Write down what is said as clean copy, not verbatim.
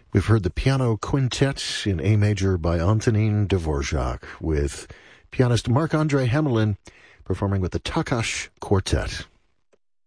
We've heard the piano quintet in A major by Antonin Dvorak with pianist Marc-Andre Hamelin performing with the Takash Quartet.